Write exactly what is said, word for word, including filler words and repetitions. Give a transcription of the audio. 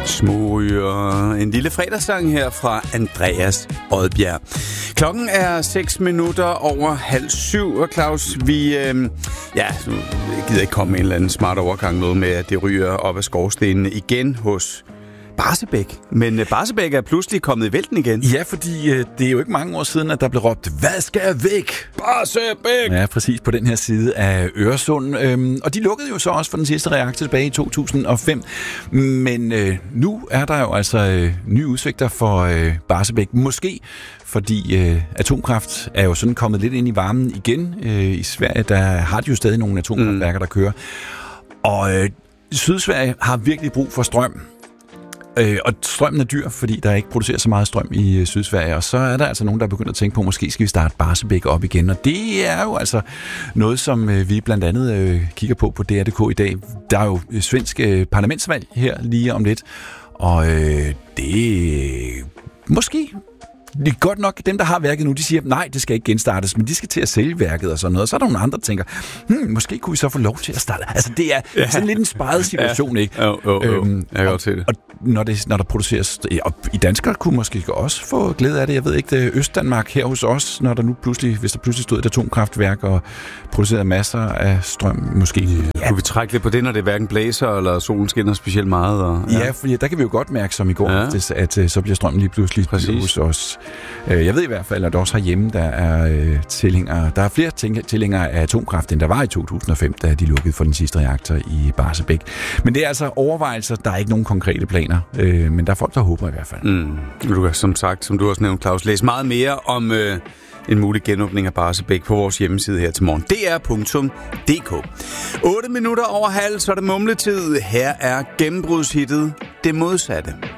Småøer. En lille fredagssang her fra Andreas Odbjerg. Klokken er seks minutter over halv syv, og Claus, vi... Øh, ja, nu gider ikke komme med en eller anden smart overgang noget med, at det ryger op af skorstenene igen hos Barsebäck. Men uh, Barsebäck er pludselig kommet i vælten igen. Ja, fordi uh, det er jo ikke mange år siden, at der blev råbt, hvad skal væk? Barsebäck! Ja, præcis på den her side af Øresund. Øhm, og de lukkede jo så også for den sidste reaktor tilbage i to tusind og fem. Men øh, nu er der jo altså øh, nye udsigter for øh, Barsebäck. Måske fordi øh, atomkraft er jo sådan kommet lidt ind i varmen igen. Øh, I Sverige, der har de jo stadig nogle atomkraftværker, der kører. Og øh, Sydsverige har virkelig brug for strøm. Øh, og strømmen er dyr, fordi der ikke producerer så meget strøm i øh, Sydsverige, og så er der altså nogen, der er begyndt at tænke på, måske skal vi starte Barsebäck op igen, og det er jo altså noget, som øh, vi blandt andet øh, kigger på på D R punktum d k i dag. Der er jo øh, svensk øh, parlamentsvalg her lige om lidt, og øh, det måske... Det er godt nok, dem der har værket nu, de siger, nej, det skal ikke genstartes, men de skal til at sælge værket og sådan noget. Og så er der nogle andre, der tænker, hmm, måske kunne vi så få lov til at starte. Altså, det er ja. sådan lidt en sparet situation, ikke? Jo, jo, jo. Øhm, jeg kan godt se det. Og når, det, når der produceres, og i danskere kunne måske også få glæde af det. Jeg ved ikke, det er Østdanmark her hos os, når der nu pludselig, hvis der pludselig stod et atomkraftværk og producerede masser af strøm, måske. Ja. Kunne vi trække lidt på det, når det hverken blæser eller solen skinner specielt meget? Og, ja. ja, for der kan vi jo godt mærke, som i går, ja. at, at så bliver strømmen lige pludselig hos os. Jeg ved i hvert fald, at også herhjemme, der er øh, tilhængere, der er flere tilhængere af atomkraft, end der var i to tusind og fem, da de lukkede for den sidste reaktor i Barsebäck. Men det er altså overvejelser, der er ikke nogen konkrete planer, øh, men der er folk, der håber i hvert fald. Mm. Du kan som sagt, som du også nævnte, Claus, læse meget mere om øh, en mulig genåbning af Barsebäck på vores hjemmeside her til morgen. D R punktum d k. otte minutter over halv, så er det mumletid. Her er gennembrudshittet Det Modsatte.